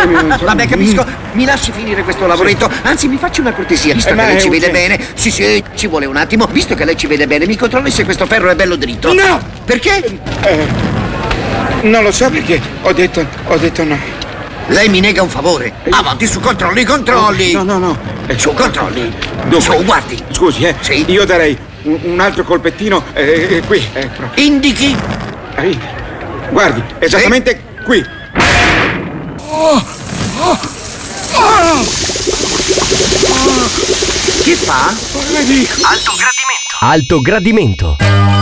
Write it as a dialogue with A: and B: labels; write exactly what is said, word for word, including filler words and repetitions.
A: Vabbè, capisco. Mi lasci finire questo lavoretto. Anzi, mi faccia una cortesia, visto
B: Eh,
A: che
B: ma
A: lei
B: è
A: ci vede
B: urgente.
A: bene. Sì, sì, ci vuole un attimo. Visto che lei ci vede bene, mi controlli se questo ferro è bello dritto.
B: No!
A: Perché?
B: Eh, non lo so perché ho detto, ho detto no.
A: Lei mi nega un favore. Avanti, su, controlli, controlli.
B: No, no, no. Eh,
A: Su, controlli.
B: Dunque,
A: Su, guardi.
B: Scusi, eh.
A: Sì?
B: Io darei un, un altro colpettino eh, eh, qui. Eh, proprio.
A: Indichi.
B: Eh, guardi, esattamente qui.
A: Che fa?
B: Le dico.
C: Alto gradimento.